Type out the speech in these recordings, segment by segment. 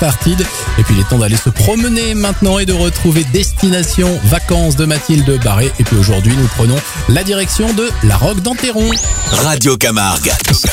Antarctide. Et puis il est temps d'aller se promener maintenant et de retrouver Destination Vacances de Mathilde Barré. Et puis aujourd'hui, nous prenons la direction de la Roque d'Enterron. Radio Camargue.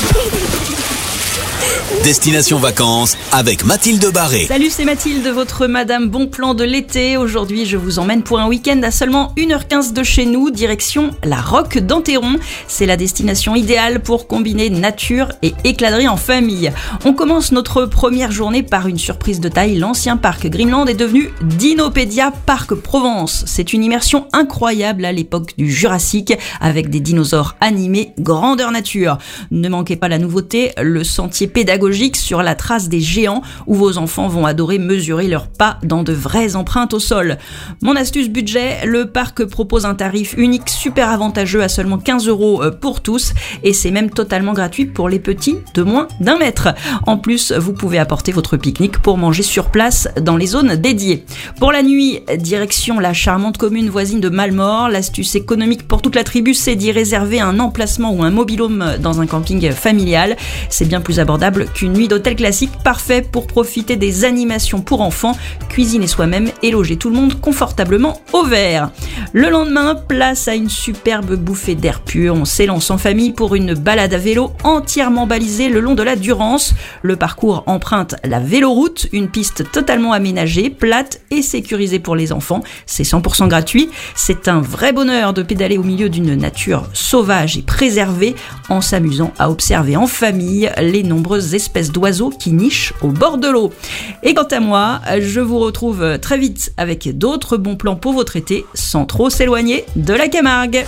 Destination Vacances avec Mathilde Barré. Salut, c'est Mathilde, votre Madame Bon Plan de l'été. Aujourd'hui, je vous emmène pour un week-end à seulement 1h15 de chez nous, direction la Roque d'Enterron. C'est la destination idéale pour combiner nature et éclaterie en famille. On commence notre première journée par une surprise de taille. L'ancien parc Greenland est devenu Dinopédia Parc Provence. C'est une immersion incroyable à l'époque du Jurassique avec des dinosaures animés grandeur nature. Ne manquez pas la nouveauté, le sentier pédagogique sur la trace des géants où vos enfants vont adorer mesurer leurs pas dans de vraies empreintes au sol. Mon astuce budget, le parc propose un tarif unique super avantageux à seulement 15 € pour tous et c'est même totalement gratuit pour les petits de moins d'1 mètre. En plus, vous pouvez apporter votre pique-nique pour manger sur place dans les zones dédiées. Pour la nuit, direction la charmante commune voisine de Malmort. L'astuce économique pour toute la tribu, c'est d'y réserver un emplacement ou un mobil-home dans un camping familial. C'est bien plus abordable qu'une nuit d'hôtel classique, parfait pour profiter des animations pour enfants, cuisiner soi-même et loger tout le monde confortablement au vert. Le lendemain, place à une superbe bouffée d'air pur. On s'élance en famille pour une balade à vélo entièrement balisée le long de la Durance. Le parcours emprunte la véloroute, une piste totalement aménagée, plate et sécurisée pour les enfants. C'est 100% gratuit. C'est un vrai bonheur de pédaler au milieu d'une nature sauvage et préservée en s'amusant à observer en famille les nombreuses espèces d'oiseaux qui nichent au bord de l'eau. Et quant à moi, je vous retrouve très vite avec d'autres bons plans pour votre été sans trop s'éloigner de la Camargue.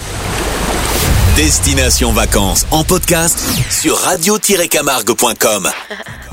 Destination Vacances en podcast sur radio-camargue.com.